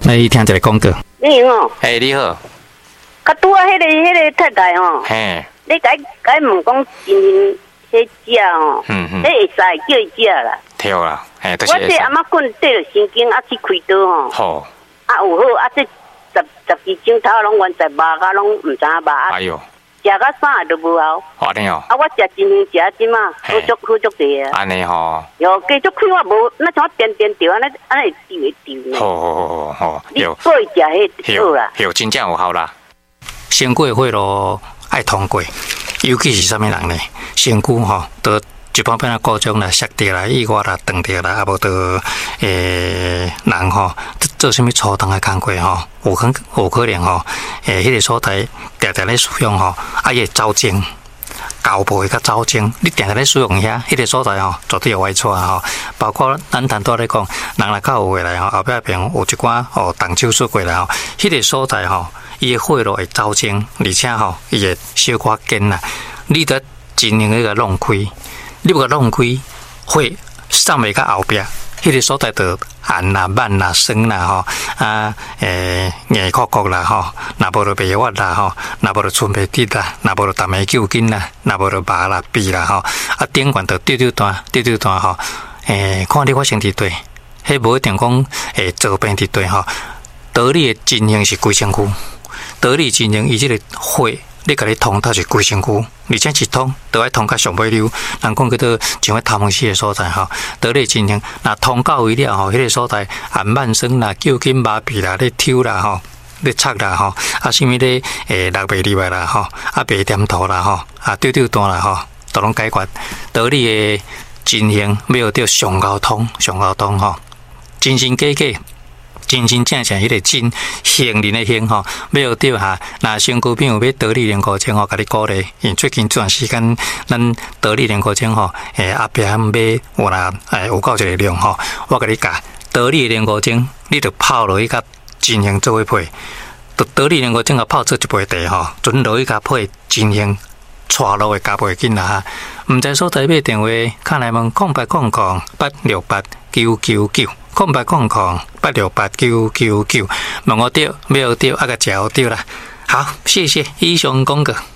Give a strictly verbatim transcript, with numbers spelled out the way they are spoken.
来听一个广告。 你好哦， 哎，你好。 较拄啊，迄个迄个太太哦， 嘿， 你该该问讲真人迄只哦， 嗯嗯， 迄会使叫伊食啦。 跳啦，嘿，就是我这阿妈棍缀着神经啊去开刀吼， 好， 啊有好啊这十十几钟头拢原在麻甲拢唔知影麻啊， 哎呦， 食到啥都无效。 安尼哦， 啊我食真人食即嘛，好足好足地啊。 安尼吼， 哟，继续开我无，那像点点掉安尼安尼丢会丢呢。 好好好好好， 你过食迄好啦， 有真正有效啦。 身躯的血路爱通过，尤其是啥物人呢？身躯吼，都一般般啊，各种啦、摔掉啦、意外啦、断掉啦，啊无都诶人吼做啥物粗重的工课吼，有可有可能吼，诶，迄个所在常常咧使用吼，啊伊会走精。交背甲走精，你定定咧使用遐，迄、那个所在吼，绝对有坏处啊吼。包括咱谈多咧讲，人若较有过来吼，后壁边有一寡吼动手术过来吼，迄、那个所在吼，伊的血路会走精，而且吼，伊会小可紧啦。你得尽量迄个弄开，你不甲弄开，血送袂到后壁。迄个所在就寒啦、慢啦、酸啦吼，啊诶硬壳壳啦吼，若无就白滑啦吼，若无就寸白滴啦，若无就淡的揪筋啦，若无就麻啦、痹啦吼，啊顶管就丢丢断、丢丢断吼，诶看你发生伫对，迄无一定讲诶做病伫对吼，道理的进行是规身躯，道理进行伊即个血。你甲你通到是规身躯，而且一通都要通到上尾溜。人讲叫做像迄头毛丝的所在吼，道理进行。那通到位了吼，迄、那个所在含慢酸啦、揪筋麻痹啦、咧抽啦吼、咧擦啦吼，啊，什么咧诶落袂入来啦吼，啊，白点头啦吼，啊，丢丢断啦吼，都拢解决。道理的进行要到上高通、上高通吼，真真假假。真真正正迄个真行人的行吼，要对哈。那身躯边有要得力练高精吼，甲你鼓励。因最近这段时间，咱得力练高精吼，诶后壁要有啦，诶有够一个量吼，我甲你教得力练高精，你着泡落去甲真行做伙配。得力练高精甲泡做一杯茶吼，准落去甲配真行。带路的加袂紧啦哈，毋知所在买电话，看来问空八空空八六八九九九，空八空空八六八九九九，问我对，没有对，啊个食有对啦。好，谢谢以上广告。